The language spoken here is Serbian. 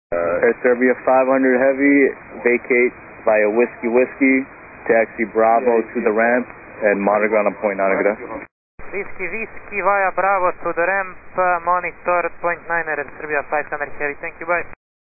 Air Serbia 500 Heavy, vacate via Whiskey, taxi Bravo to the ramp, and monitor ground on point 9, good. Whiskey via Bravo to the ramp, monitor point 9 Air Serbia 500 Heavy, thank you, bye.